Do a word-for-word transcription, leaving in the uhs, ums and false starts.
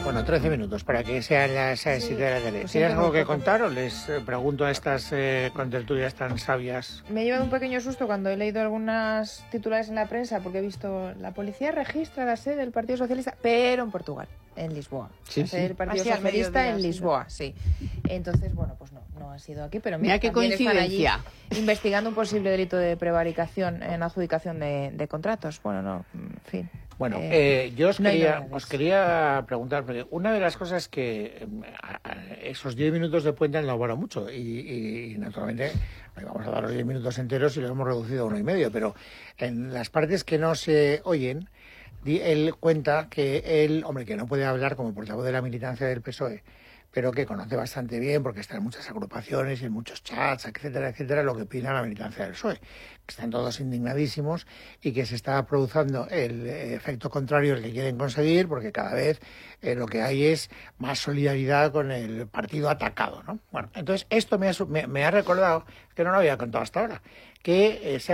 Bueno, trece minutos para que sean las Sí, siete de la tarde. pues ¿Tienes siempre algo muy que poco. contar o les eh, pregunto a estas eh, contertulias tan sabias? Me he llevado un pequeño susto cuando he leído algunas titulares en la prensa porque he visto la policía registra la sede del Partido Socialista, pero en Portugal, en Lisboa. Sí, la sede sí. del Partido Así al Socialista mediodía, en sí. Lisboa, sí. Entonces, bueno, pues no, no ha sido aquí, pero mira, Mira qué también están allí coincidencia. investigando un posible delito de prevaricación en adjudicación de, de contratos. Bueno, no, en fin. Bueno, Eh, eh, yo os, no hay quería, novedades. os quería preguntar, porque una de las cosas que eh, a- a- esos diez minutos de puente han elaborado mucho y, y, y, naturalmente no íbamos a dar los diez minutos enteros y lo hemos reducido a uno y medio, pero en las partes que no se oyen, di- él cuenta que él, hombre, que no puede hablar como portavoz de la militancia del P S O E, pero que conoce bastante bien, porque está en muchas agrupaciones y en muchos chats, etcétera, etcétera, lo que opina la militancia del P S O E, que están todos indignadísimos y que se está produciendo el eh, efecto contrario al que quieren conseguir, porque cada vez eh, lo que hay es más solidaridad con el partido atacado, ¿no? Bueno, entonces esto me ha, su- me, me ha recordado, que no lo había contado hasta ahora, que eh, se